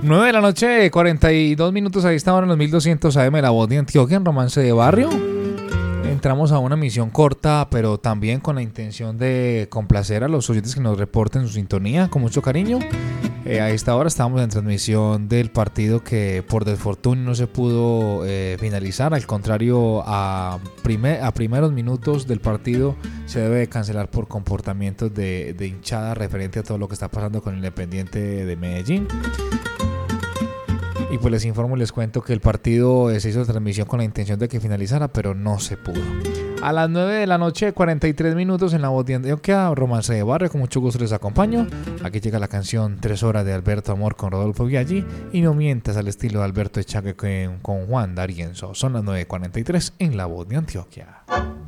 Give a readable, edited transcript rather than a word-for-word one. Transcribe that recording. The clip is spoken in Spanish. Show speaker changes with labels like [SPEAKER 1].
[SPEAKER 1] 9 de la noche, 42 minutos. Ahí estaban en los 1200 AM, La Voz de Antioquia, en Romance de Barrio. Entramos a una misión corta, pero también con la intención de complacer a los oyentes que nos reporten su sintonía con mucho cariño. A esta hora estamos en transmisión del partido que por desfortunio no se pudo finalizar. Al contrario, a primeros minutos del partido se debe cancelar por comportamientos de hinchada referente a todo lo que está pasando con el Independiente de Medellín. Y pues les informo y les cuento que el partido se hizo transmisión con la intención de que finalizara, pero no se pudo. A las 9 de la noche, 43 minutos en La Voz de Antioquia, Romance de Barrio, con mucho gusto les acompaño. Aquí llega la canción 3 horas de Alberto Amor con Rodolfo Biaggi y No mientas, al estilo de Alberto Echague con Juan D'Arienzo. Son las 9:43 en La Voz de Antioquia.